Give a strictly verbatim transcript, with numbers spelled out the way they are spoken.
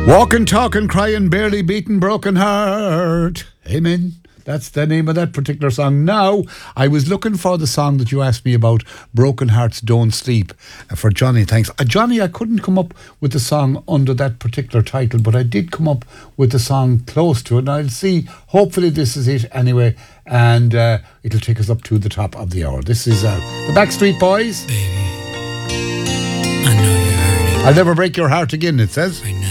Walking, talking, crying, barely beaten, broken heart. Amen. That's the name of that particular song. Now, I was looking for the song that you asked me about, Broken Hearts Don't Sleep, uh, for Johnny, thanks. Uh, Johnny, I couldn't come up with the song under that particular title, but I did come up with the song close to it, and I'll see, hopefully this is it anyway, and uh, it'll take us up to the top of the hour. This is uh, the Backstreet Boys. Baby, I know you're hurting. I'll never break your heart again, it says. I know.